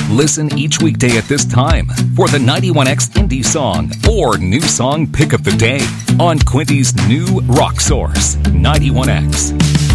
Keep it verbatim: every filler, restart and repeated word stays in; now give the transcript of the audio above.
Listen each weekday at this time for the ninety-one X Indie Song or New Song Pick of the Day on Quinty's new Rock Source, ninety-one X.